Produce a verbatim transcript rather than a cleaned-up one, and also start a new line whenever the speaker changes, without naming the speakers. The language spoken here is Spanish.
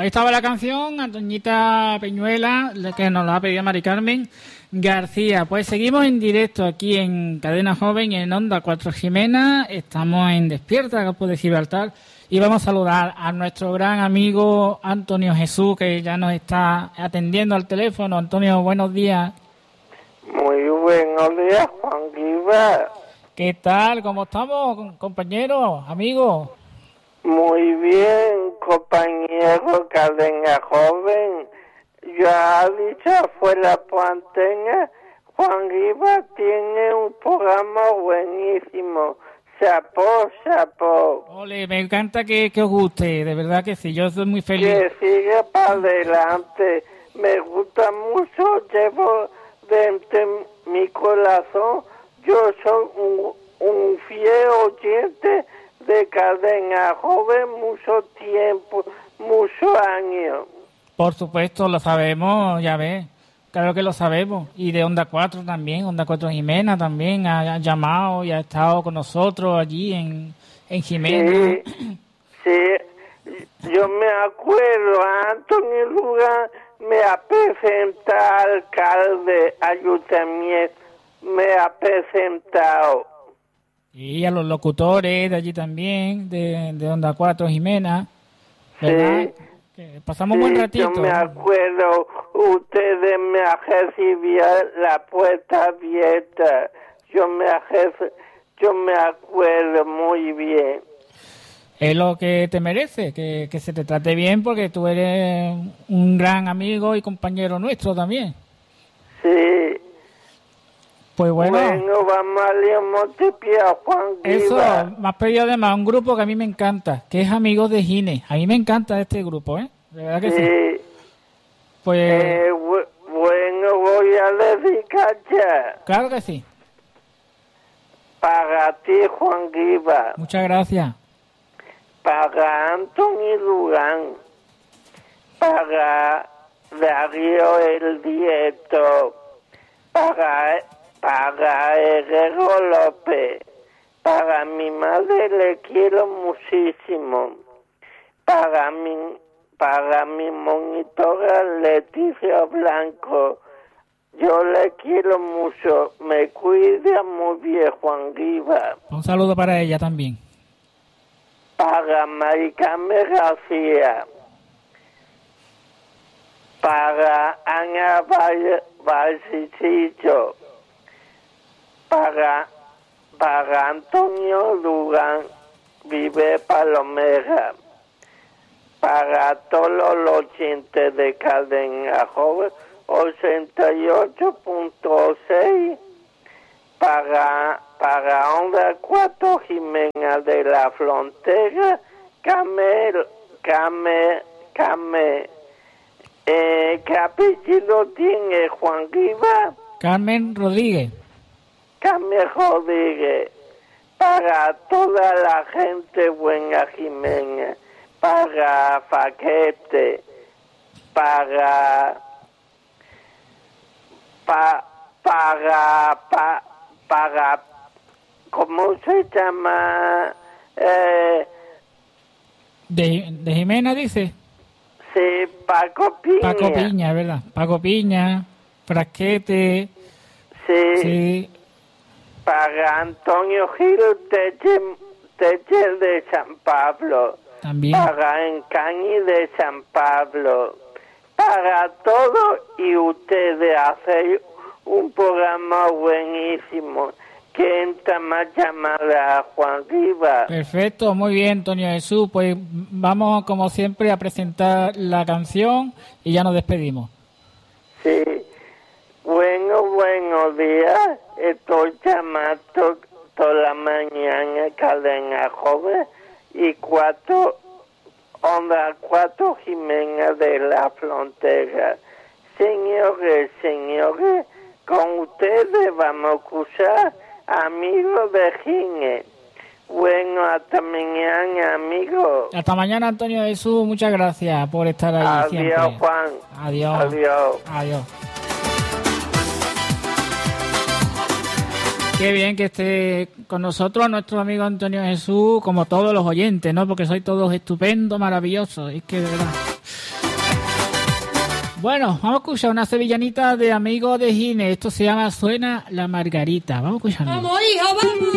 Ahí estaba la canción, Antoñita Peñuela, que nos la ha pedido Mari Carmen García. Pues seguimos en directo aquí en Cadena Joven, en Onda cuatro Jimena. Estamos en Despierta, Campo de Gibraltar. Y vamos a saludar a nuestro gran amigo Antonio Jesús, que ya nos está atendiendo al teléfono. Antonio, buenos días.
Muy buenos días, Juan Guiba.
¿Qué tal? ¿Cómo estamos, compañeros, amigos?
Muy bien, compañero Cadena Joven. Ya ha dicho fuera por antena, Juan Guiba tiene un programa buenísimo. Chapó, chapó.
Ole, me encanta que, que os guste, de verdad que sí, yo soy muy feliz.
Que siga para adelante. Me gusta mucho, llevo dentro de mi corazón. Yo soy un, un fiel oyente de Cadena Joven, mucho tiempo, muchos años.
Por supuesto, lo sabemos, ya ves, claro que lo sabemos. Y de Onda cuatro también, Onda cuatro Jimena también ha, ha llamado y ha estado con nosotros allí en, en Jimena.
Sí, sí, yo me acuerdo, Antonio Lugan me ha presentado alcalde, ayuntamiento, me ha presentado.
Y a los locutores de allí también, de, de Onda cuatro Jimena, ¿verdad?
Sí.
Que pasamos un buen ratito.
Yo me acuerdo, ustedes me recibían la puerta abierta. Yo me, yo me acuerdo muy bien.
Es lo que te merece, que, que se te trate bien, porque tú eres un gran amigo y compañero nuestro también.
Sí.
Pues bueno.
Bueno, vamos a León Montepía, Juan
Eso,
Guiba.
me has pedido además un grupo que a mí me encanta, que es Amigos de Gine. A mí me encanta este grupo, ¿eh? De verdad que sí.
Sí.
Pues,
Eh, bu- bueno, voy a dedicar ya.
claro que sí.
Para ti, Juan Guiba.
Muchas gracias.
Para Antonio Lugan. Para Darío el Dieto. Para, para Herrero López. Para mi madre le quiero muchísimo. Para mi, para mi monitora Leticia Blanco. Yo le quiero mucho. Me cuida muy bien, Juan Guiba.
Un saludo para ella también.
Para Maricame García. Para Ana Valsicillo. Para, para Antonio Lugan, vive Palomera. Para todos los oyentes de Cadena Joven, ochenta y ocho punto seis. Para, para Onda cuatro Jimena de la Frontera, Camel, Camel, Camel. Eh, ¿Qué apellido tiene Juan Guiba?
Carmen Rodríguez.
Carmen Rodríguez. Para toda la gente buena Jimena. Para Faquete. Para... Pa, para... Pa, para... ¿Cómo se llama? Eh,
De, de Jimena, dice.
sí, Paco Piña.
Paco Piña, es verdad. Paco Piña, Frasquete.
Sí.
Sí.
Para Antonio Gil Teche, Teche de San Pablo.
También.
Para Encañi de San Pablo. Para todo, y ustedes hacen un programa buenísimo. Que entra más llamada a Juan Guiba.
Perfecto, muy bien, Antonio Jesús. Pues vamos, como siempre, a presentar la canción y ya nos despedimos.
Sí. Bueno, buenos días. Estoy llamando toda la mañana Cadena Joven y cuatro, Onda cuatro Jimena de la Frontera. Señores, señores, con ustedes vamos a escuchar Amigos de Gine. Bueno, hasta mañana, amigos.
Hasta mañana, Antonio Jesús. Muchas gracias por estar ahí
Adiós,
siempre.
Juan.
Adiós.
Adiós.
Adiós. Qué bien que esté con nosotros nuestro amigo Antonio Jesús, como todos los oyentes, ¿no? Porque sois todos estupendos, maravillosos. Es que de verdad. Bueno, vamos a escuchar una sevillanita de Amigo de Gine. Esto se llama Suena la Margarita. Vamos a escucharlo.
Vamos, hijo, vamos.